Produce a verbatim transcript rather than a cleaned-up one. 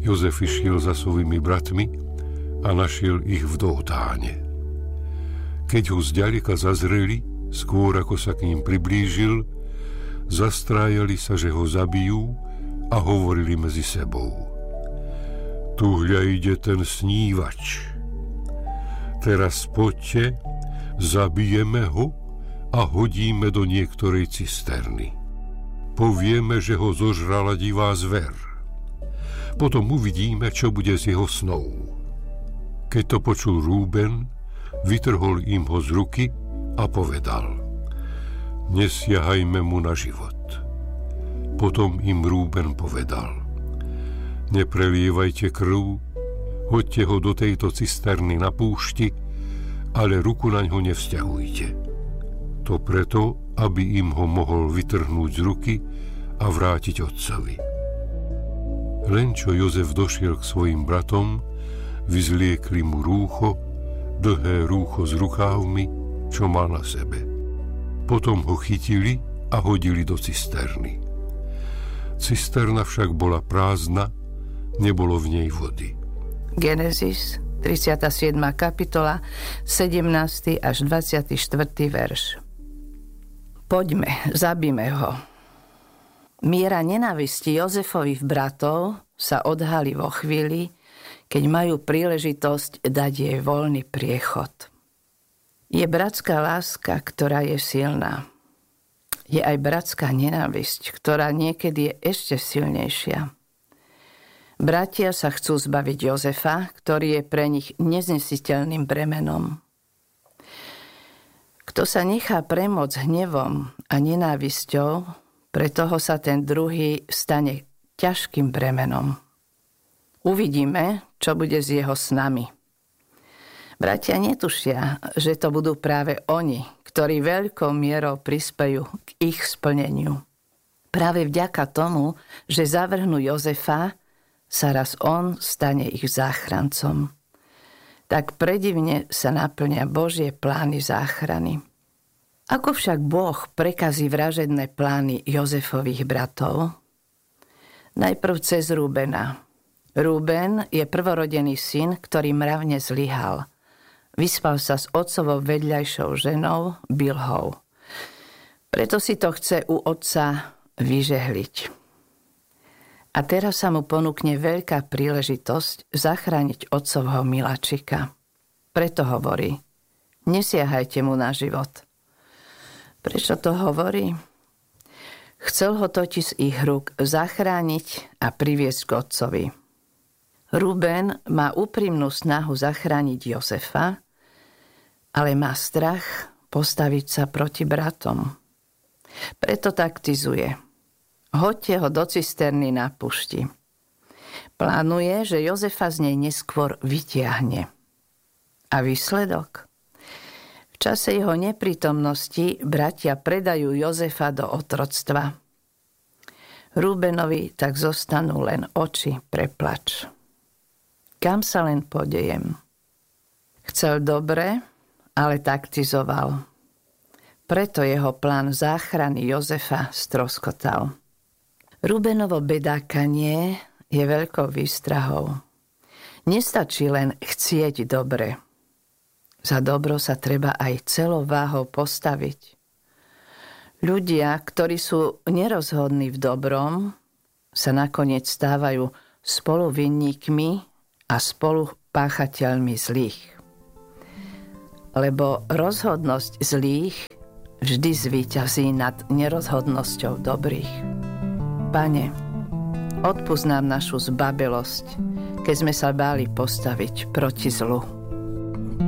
Jozef išiel za svojimi bratmi a našiel ich v Dótáne. Keď ho zďaleka zazreli, skôr ako sa k ním priblížil, zastrájali sa, že ho zabijú a hovorili medzi sebou: Tuhľa ide ten snívač. Teraz poďte, zabijeme ho a hodíme do niektorej cisterny. Povieme, že ho zožrala divá zver. Potom uvidíme, čo bude z jeho snou. Keď to počul Rúben, vytrhol im ho z ruky a povedal: Nesiahajme mu na život. Potom im Rúben povedal: Neprelievajte krv, hoďte ho do tejto cisterny na púšti, ale ruku naňho nevzťahujte. To preto, aby im ho mohol vytrhnúť z ruky a vrátiť otcovi. Len čo Jozef došiel k svojim bratom, vyzliekli mu rúcho, dlhé rúcho s rukávmi, čo mal na sebe. Potom ho chytili a hodili do cisterny. Cisterna však bola prázdna, nebolo v nej vody. Genesis, tridsiata siedma kapitola, sedemnásty až dvadsiaty štvrtý verš. Poďme, zabíme ho. Miera nenávisti Jozefových bratov sa odhalí vo chvíli, keď majú príležitosť dať jej voľný priechod. Je bratská láska, ktorá je silná. Je aj bratská nenávisť, ktorá niekedy je ešte silnejšia. Bratia sa chcú zbaviť Jozefa, ktorý je pre nich neznesiteľným bremenom. Kto sa nechá premôcť hnevom a nenávisťou, pre toho sa ten druhý stane ťažkým bremenom. Uvidíme, čo bude s jeho snami. Bratia netušia, že to budú práve oni, ktorí veľkou mierou prispejú k ich splneniu. Práve vďaka tomu, že zavrhnú Jozefa, sa raz on stane ich záchrancom. Tak predivne sa naplnia Božie plány záchrany. Ako však Boh prekazí vražedné plány Jozefových bratov? Najprv cez Rúbena. Rúben je prvorodený syn, ktorý mravne zlyhal. Vyspal sa s otcovou vedľajšou ženou Bilhou. Preto si to chce u otca vyžehliť. A teraz sa mu ponúkne veľká príležitosť zachrániť otcovho miláčika. Preto hovorí: nesiahajte mu na život. Prečo to hovorí? Chcel ho totiž z ich rúk zachrániť a priviesť k otcovi. Rúben má úprimnú snahu zachrániť Jozefa, ale má strach postaviť sa proti bratom. Preto taktizuje: hoďte ho do cisterny na pušti. Plánuje, že Jozefa z nej neskôr vytiahne. A výsledok? V čase jeho neprítomnosti bratia predajú Jozefa do otroctva. Rúbenovi tak zostanú len oči pre plač. Kam sa len podejem? Chcel dobre, ale taktizoval. Preto jeho plán záchrany Jozefa stroskotal. Rúbenovo bedákanie je veľkou výstrahou. Nestačí len chcieť dobre. Za dobro sa treba aj celou váhou postaviť. Ľudia, ktorí sú nerozhodní v dobrom, sa nakoniec stávajú spoluvinníkmi a spolupáchateľmi zlých. Lebo rozhodnosť zlých vždy zvíťazí nad nerozhodnosťou dobrých. Pane, odpusť nám našu zbabelosť, keď sme sa báli postaviť proti zlu.